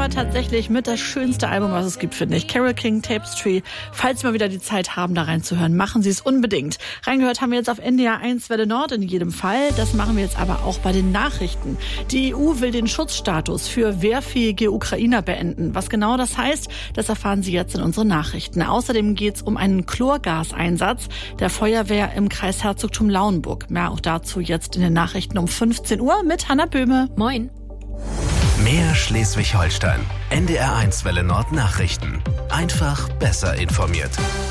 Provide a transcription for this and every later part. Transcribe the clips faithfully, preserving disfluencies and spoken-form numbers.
aber tatsächlich mit das schönste Album, was es gibt, finde ich. Carole King, Tapestry. Falls Sie mal wieder die Zeit haben, da reinzuhören, machen Sie es unbedingt. Reingehört haben wir jetzt auf N D R eins Welle Nord in jedem Fall. Das machen wir jetzt aber auch bei den Nachrichten. Die E U will den Schutzstatus für wehrfähige Ukrainer beenden. Was genau das heißt, das erfahren Sie jetzt in unseren Nachrichten. Außerdem geht es um einen Chlorgaseinsatz der Feuerwehr im Kreis Herzogtum Lauenburg. Mehr auch dazu jetzt in den Nachrichten um fünfzehn Uhr mit Hanna Böhme. Moin. Mehr Schleswig-Holstein. N D R eins Welle Nord Nachrichten. Einfach besser informiert.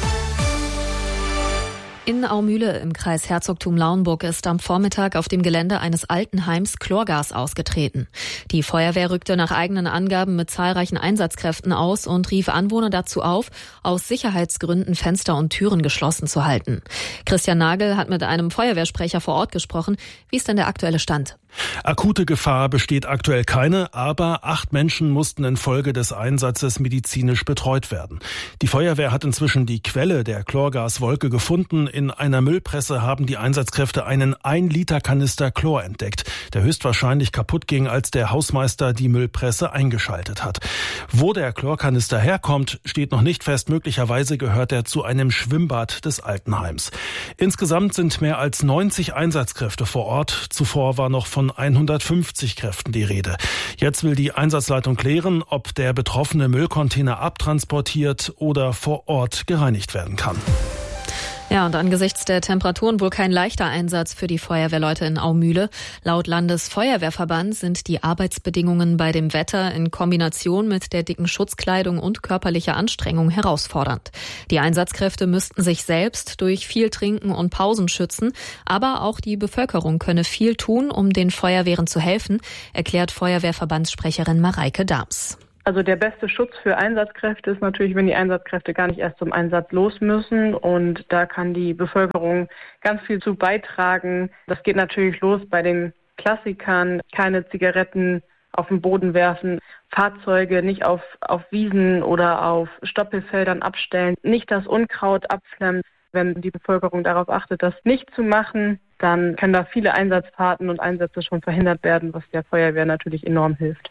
In Aumühle im Kreis Herzogtum Lauenburg ist am Vormittag auf dem Gelände eines Altenheims Chlorgas ausgetreten. Die Feuerwehr rückte nach eigenen Angaben mit zahlreichen Einsatzkräften aus und rief Anwohner dazu auf, aus Sicherheitsgründen Fenster und Türen geschlossen zu halten. Christian Nagel hat mit einem Feuerwehrsprecher vor Ort gesprochen. Wie ist denn der aktuelle Stand? Akute Gefahr besteht aktuell keine, aber acht Menschen mussten infolge des Einsatzes medizinisch betreut werden. Die Feuerwehr hat inzwischen die Quelle der Chlorgaswolke gefunden. In einer Müllpresse haben die Einsatzkräfte einen ein Liter Kanister Chlor entdeckt, der höchstwahrscheinlich kaputt ging, als der Hausmeister die Müllpresse eingeschaltet hat. Wo der Chlorkanister herkommt, steht noch nicht fest. Möglicherweise gehört er zu einem Schwimmbad des Altenheims. Insgesamt sind mehr als neunzig Einsatzkräfte vor Ort. Zuvor war noch von hundertfünfzig Kräften die Rede. Jetzt will die Einsatzleitung klären, ob der betroffene Müllcontainer abtransportiert oder vor Ort gereinigt werden kann. Ja, und angesichts der Temperaturen wohl kein leichter Einsatz für die Feuerwehrleute in Aumühle. Laut Landesfeuerwehrverband sind die Arbeitsbedingungen bei dem Wetter in Kombination mit der dicken Schutzkleidung und körperlicher Anstrengung herausfordernd. Die Einsatzkräfte müssten sich selbst durch viel Trinken und Pausen schützen, aber auch die Bevölkerung könne viel tun, um den Feuerwehren zu helfen, erklärt Feuerwehrverbandssprecherin Mareike Dahms. Also der beste Schutz für Einsatzkräfte ist natürlich, wenn die Einsatzkräfte gar nicht erst zum Einsatz los müssen. Und da kann die Bevölkerung ganz viel zu beitragen. Das geht natürlich los bei den Klassikern, keine Zigaretten auf den Boden werfen, Fahrzeuge nicht auf, auf Wiesen oder auf Stoppelfeldern abstellen, nicht das Unkraut abflammen. Wenn die Bevölkerung darauf achtet, das nicht zu machen, dann können da viele Einsatzfahrten und Einsätze schon verhindert werden, was der Feuerwehr natürlich enorm hilft.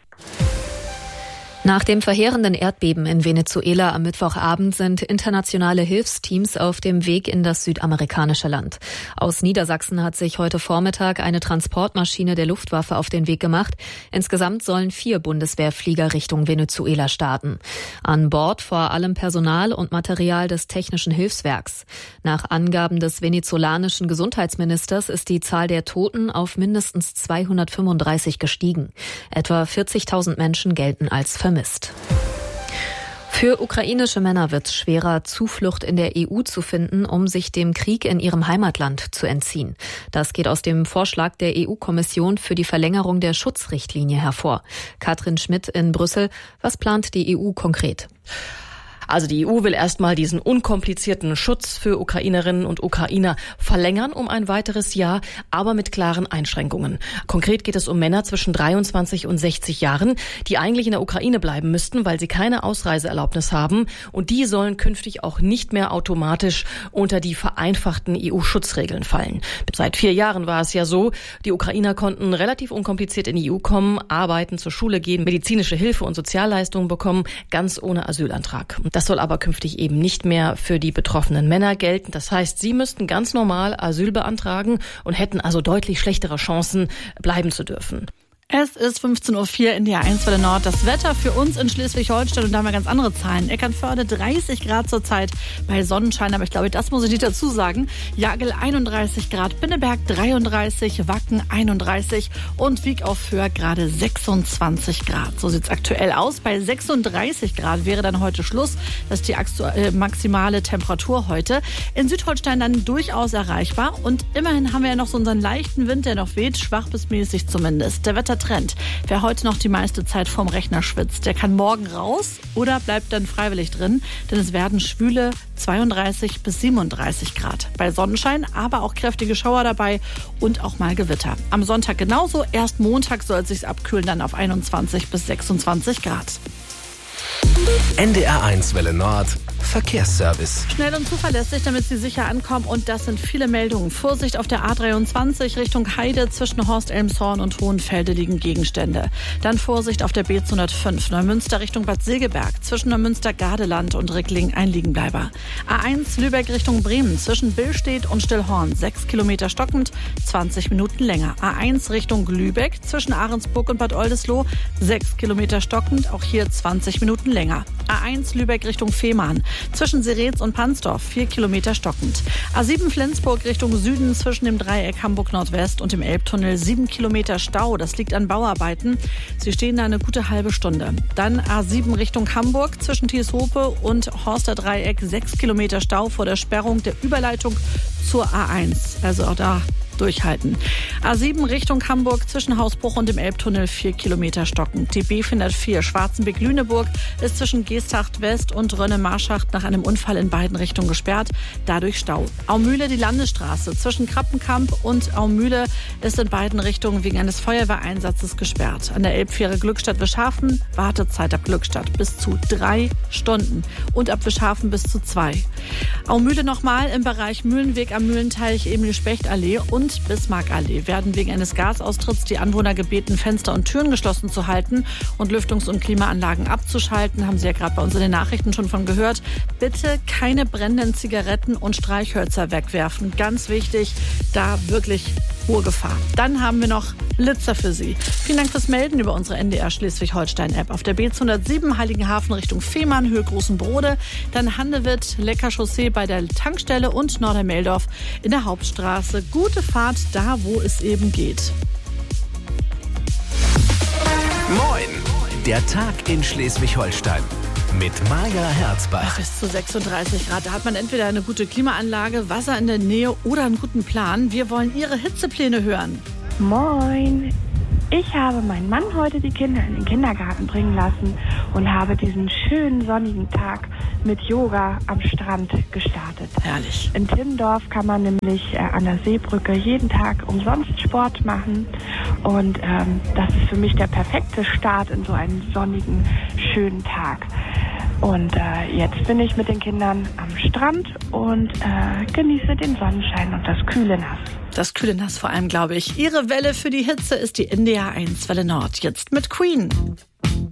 Nach dem verheerenden Erdbeben in Venezuela am Mittwochabend sind internationale Hilfsteams auf dem Weg in das südamerikanische Land. Aus Niedersachsen hat sich heute Vormittag eine Transportmaschine der Luftwaffe auf den Weg gemacht. Insgesamt sollen vier Bundeswehrflieger Richtung Venezuela starten. An Bord vor allem Personal und Material des Technischen Hilfswerks. Nach Angaben des venezolanischen Gesundheitsministers ist die Zahl der Toten auf mindestens zweihundertfünfunddreißig gestiegen. Etwa vierzigtausend Menschen gelten als vermisst. Mist. Für ukrainische Männer wird es schwerer, Zuflucht in der E U zu finden, um sich dem Krieg in ihrem Heimatland zu entziehen. Das geht aus dem Vorschlag der E U-Kommission für die Verlängerung der Schutzrichtlinie hervor. Katrin Schmidt in Brüssel, was plant die E U konkret? Also die E U will erstmal diesen unkomplizierten Schutz für Ukrainerinnen und Ukrainer verlängern um ein weiteres Jahr, aber mit klaren Einschränkungen. Konkret geht es um Männer zwischen dreiundzwanzig und sechzig Jahren, die eigentlich in der Ukraine bleiben müssten, weil sie keine Ausreiseerlaubnis haben. Und die sollen künftig auch nicht mehr automatisch unter die vereinfachten E U-Schutzregeln fallen. Seit vier Jahren war es ja so, die Ukrainer konnten relativ unkompliziert in die E U kommen, arbeiten, zur Schule gehen, medizinische Hilfe und Sozialleistungen bekommen, ganz ohne Asylantrag. Das soll aber künftig eben nicht mehr für die betroffenen Männer gelten. Das heißt, sie müssten ganz normal Asyl beantragen und hätten also deutlich schlechtere Chancen, bleiben zu dürfen. Es ist fünfzehn Uhr vier in D R eins Welle Nord. Das Wetter für uns in Schleswig-Holstein und da haben wir ganz andere Zahlen. Eckernförde dreißig Grad zurzeit bei Sonnenschein, aber ich glaube, das muss ich nicht dazu sagen. Jagel einunddreißig Grad, Binneberg dreiunddreißig, Wacken einunddreißig und Wieg auf Föhr gerade sechsundzwanzig Grad. So sieht's aktuell aus. Bei sechsunddreißig Grad wäre dann heute Schluss. Das ist die maximale Temperatur heute. In Südholstein dann durchaus erreichbar und immerhin haben wir ja noch so unseren leichten Wind, der noch weht, schwach bis mäßig zumindest. Der Wetter Trend. Wer heute noch die meiste Zeit vorm Rechner schwitzt, der kann morgen raus oder bleibt dann freiwillig drin, denn es werden schwüle zweiunddreißig bis siebenunddreißig Grad. Bei Sonnenschein, aber auch kräftige Schauer dabei und auch mal Gewitter. Am Sonntag genauso, erst Montag soll es sich abkühlen, dann auf einundzwanzig bis sechsundzwanzig Grad. N D R eins Welle Nord Verkehrsservice. Schnell und zuverlässig, damit Sie sicher ankommen. Und das sind viele Meldungen. Vorsicht auf der A dreiundzwanzig Richtung Heide. Zwischen Horst-Elmshorn und Hohenfelde liegen Gegenstände. Dann Vorsicht auf der B zweihundertfünf Neumünster Richtung Bad Segeberg. Zwischen Neumünster-Gardeland und Rickling ein Liegenbleiber. A eins Lübeck Richtung Bremen. Zwischen Billstedt und Stillhorn. sechs Kilometer stockend, zwanzig Minuten länger. A eins Richtung Lübeck. Zwischen Ahrensburg und Bad Oldesloe. sechs Kilometer stockend, auch hier zwanzig Minuten länger. A eins Lübeck Richtung Fehmarn. Zwischen Seretz und Pansdorf vier Kilometer stockend. A sieben Flensburg Richtung Süden zwischen dem Dreieck Hamburg Nordwest und dem Elbtunnel sieben Kilometer Stau. Das liegt an Bauarbeiten. Sie stehen da eine gute halbe Stunde. Dann A sieben Richtung Hamburg zwischen Thieshope und Horster Dreieck sechs Kilometer Stau vor der Sperrung der Überleitung zur A eins. Also auch da durchhalten. A sieben Richtung Hamburg zwischen Hausbruch und dem Elbtunnel vier Kilometer stockend. Die B vierhundertvier Schwarzenbeck-Lüneburg ist zwischen Geesthacht West und Rönne-Marschacht nach einem Unfall in beiden Richtungen gesperrt. Dadurch Stau. Aumühle die Landesstraße zwischen Krappenkamp und Aumühle ist in beiden Richtungen wegen eines Feuerwehreinsatzes gesperrt. An der Elbfähre Glückstadt-Wischhafen Wartezeit ab Glückstadt bis zu drei Stunden und ab Wischhafen bis zu zwei. Aumühle nochmal im Bereich Mühlenweg am Mühlenteich, Emil-Specht-Allee und Bismarckallee werden wegen eines Gasaustritts die Anwohner gebeten, Fenster und Türen geschlossen zu halten und Lüftungs- und Klimaanlagen abzuschalten. Haben Sie ja gerade bei uns in den Nachrichten schon von gehört. Bitte keine brennenden Zigaretten und Streichhölzer wegwerfen. Ganz wichtig, da wirklich hohe Gefahr. Dann haben wir noch Blitzer für Sie. Vielen Dank fürs Melden über unsere N D R Schleswig-Holstein-App. Auf der B zweihundertsieben Heiligenhafen Richtung Fehmarn, Höhe Großenbrode. Dann Handewitt, Lecker-Chaussee bei der Tankstelle und Nordermeldorf in der Hauptstraße. Gute Fahrt da, wo es eben geht. Moin! Der Tag in Schleswig-Holstein. Mit Maja Herzbach. Bis zu sechsunddreißig Grad. Da hat man entweder eine gute Klimaanlage, Wasser in der Nähe oder einen guten Plan. Wir wollen Ihre Hitzepläne hören. Moin. Ich habe meinen Mann heute die Kinder in den Kindergarten bringen lassen und habe diesen schönen sonnigen Tag mit Yoga am Strand gestartet. Herrlich. In Timmendorf kann man nämlich äh, an der Seebrücke jeden Tag umsonst Sport machen. Und ähm, das ist für mich der perfekte Start in so einen sonnigen, schönen Tag. Und äh, jetzt bin ich mit den Kindern am Strand und äh, genieße den Sonnenschein und das kühle Nass. Das kühle Nass vor allem, glaube ich. Ihre Welle für die Hitze ist die N D R eins Welle Nord. Jetzt mit Queen.